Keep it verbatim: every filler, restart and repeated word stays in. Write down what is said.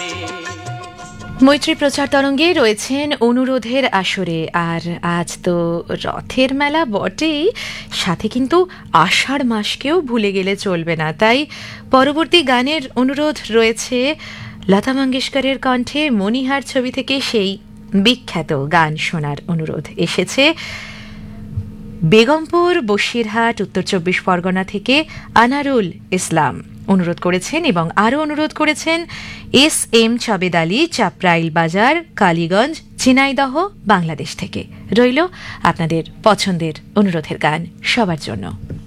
মৈত্রী প্রচার তরঙ্গে রয়েছেন অনুরোধের আসরে। আর আজ তো রথের মেলা বটেই, সাথে কিন্তু আষাঢ় মাসকেও ভুলে গেলে চলবে না। তাই পরবর্তী গানের অনুরোধ রয়েছে লতা মঙ্গেশকরের কণ্ঠে মণিহার ছবি থেকে সেই বিখ্যাত গান শোনার অনুরোধ এসেছে বেগমপুর বসিরহাট উত্তর চব্বিশ পরগনা থেকে আনারুল ইসলাম অনুরোধ করেছেন, এবং আরও অনুরোধ করেছেন এস এম চাবেদ আলী, চাপরাইল বাজার, কালীগঞ্জ, ঝিনাইদহ, বাংলাদেশ থেকে। রইল আপনাদের পছন্দের অনুরোধের গান সবার জন্য।